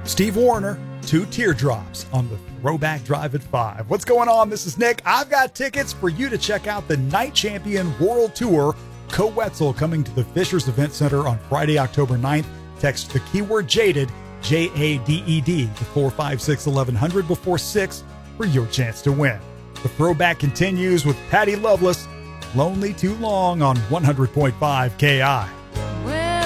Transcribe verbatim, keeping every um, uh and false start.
Steve Wariner, Two Teardrops on the Throwback Drive at five. What's going on? This is Nick. I've got tickets for you to check out the Night Champion World Tour Co-Wetzel coming to the Fishers Event Center on Friday, October ninth. Text the keyword JADED, J A D E D, to four five six, eleven hundred before six for your chance to win. The throwback continues with Patty Loveless, Lonely Too Long on one hundred point five K I.